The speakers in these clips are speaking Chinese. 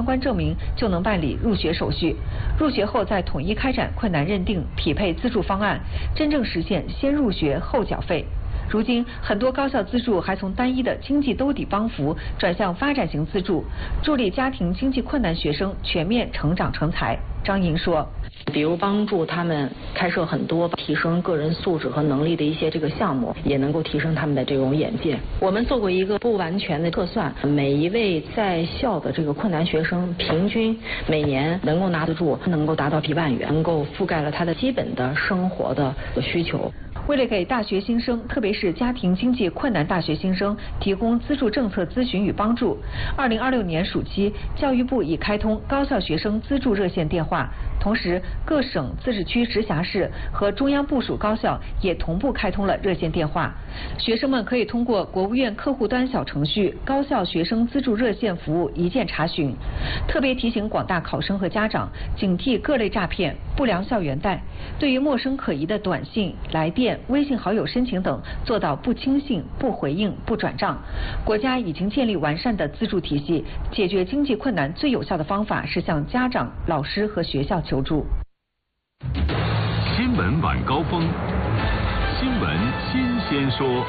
关证明就能办理入学手续。入学后再统一开展困难认定、匹配资助方案，真正实现先入学后缴费。如今，很多高校资助还从单一的经济兜底帮扶转向发展型资助，助力家庭经济困难学生全面成长成才。张莹说， 比如帮助他们开设很多提升个人素质和能力的一些这个项目，也能够提升他们的这种眼界。我们做过一个不完全的测算，每一位在校的这个困难学生，平均每年能够拿得住，能够达到1万元，能够覆盖了他的基本的生活的需求。 为了给大学新生，特别是家庭经济困难大学新生提供资助政策咨询与帮助，2026年暑期，教育部已开通高校学生资助热线电话，同时各省、自治区、直辖市和中央部属高校也同步开通了热线电话。学生们可以通过国务院客户端小程序“高校学生资助热线服务”一键查询。特别提醒广大考生和家长警惕各类诈骗、不良校园贷，对于陌生可疑的短信、来电、微信好友申请等，做到不轻信、不回应、不转账。国家已经建立完善的资助体系，解决经济困难最有效的方法是向家长、老师和学校求助。 新闻晚高峰，新闻新鲜说。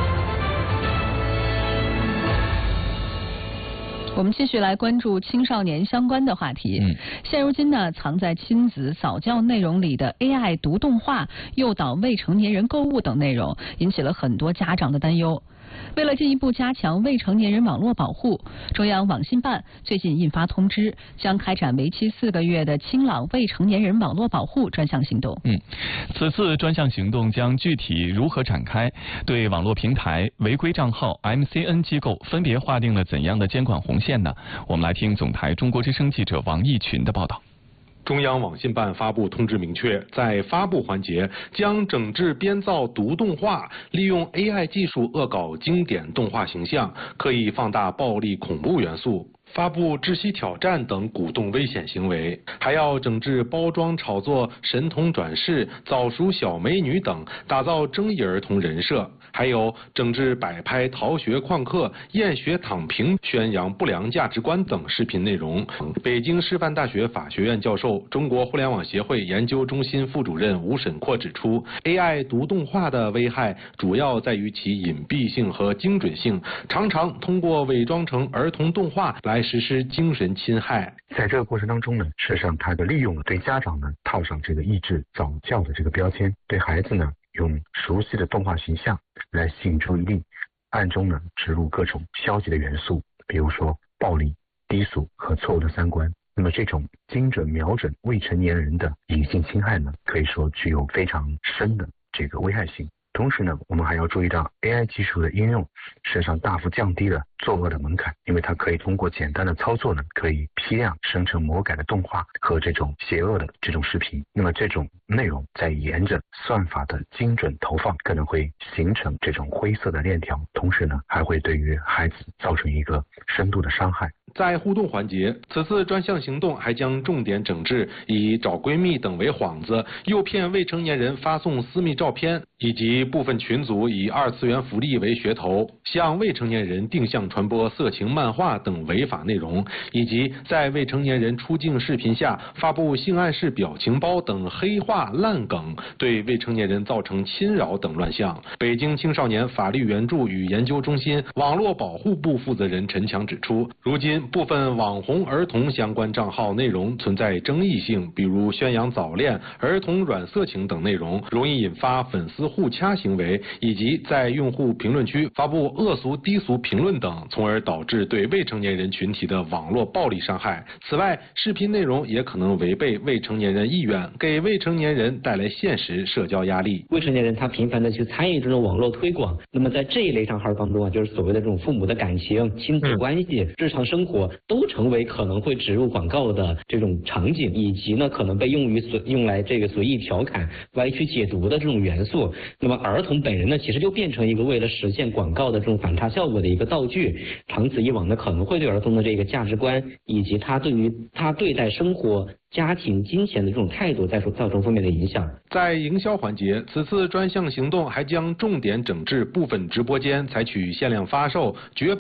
我们继续来关注青少年相关的话题。现如今呢，藏在亲子早教内容里的 AI 读动画诱导未成年人购物等内容，引起了很多家长的担忧。为了进一步加强未成年人网络保护，中央网信办最近印发通知，将开展为期4个月的清朗未成年人网络保护专项行动。 此次专项行动将具体如何展开，对网络平台、违规账号、MCN 机构分别划定了怎样的监管红线呢？我们来听总台中国之声记者王毅群的报道。 中央网信办发布通知明确，在发布环节将整治编造毒动画，利用 AI 技术恶搞经典动画形象，刻意放大暴力恐怖元素，发布窒息挑战等鼓动危险行为，还要整治包装炒作神童转世、早熟小美女等，打造争议儿童人设。还有整治摆拍逃学旷课、厌学躺平、宣扬不良价值观等视频内容。北京师范大学法学院教授、中国互联网协会研究中心副主任吴沈阔指出 ，AI 读动画的危害主要在于其隐蔽性和精准性，常常通过伪装成儿童动画来实施精神侵害。 在这个过程当中呢，事实上它的利用了对家长呢套上这个抑制早教的这个标签，对孩子呢用熟悉的动画形象来吸引注意力，暗中呢植入各种消极的元素，比如说暴力、低俗和错误的三观。那么这种精准瞄准未成年人的隐性侵害呢，可以说具有非常深的这个危害性。同时呢，我们还要注意到 AI 技术的应用，实际上大幅降低了作恶的门槛，因为它可以通过简单的操作呢，可以批量生成魔改的动画和这种邪恶的这种视频。那么这种内容在沿着算法的精准投放，可能会形成这种灰色的链条，同时呢，还会对于孩子造成一个深度的伤害。 在互动环节，此次专项行动还将重点整治以找闺蜜等为幌子，诱骗未成年人发送私密照片，以及部分群组以2次元福利为噱头，向未成年人定向传播色情漫画等违法内容，以及在未成年人出镜视频下发布性暗示表情包等黑话烂梗，对未成年人造成侵扰等乱象。北京青少年法律援助与研究中心网络保护部负责人陈强指出，如今部分网红儿童相关账号内容存在争议性，比如宣扬早恋、儿童软色情等内容，容易引发粉丝互掐行为，以及在用户评论区发布恶俗低俗评论等，从而导致对未成年人群体的网络暴力伤害。此外，视频内容也可能违背未成年人意愿，给未成年人带来现实社交压力。 未成年人他频繁的去参与这种网络推广，那么在这一类账号当中啊，就是所谓的这种父母的感情、亲子关系、日常生活都成为可能会植入广告的这种场景，以及呢可能被用来这个随意调侃、歪曲解读的这种元素。那么儿童本人呢，其实就变成一个为了实现广告的这种反差效果的一个道具，长此以往呢，可能会对儿童的这个价值观以及他对待生活、家庭、金钱的这种态度造成负面的影响。 在营销环节，此次专项行动还将重点整治部分直播间采取限量发售、绝版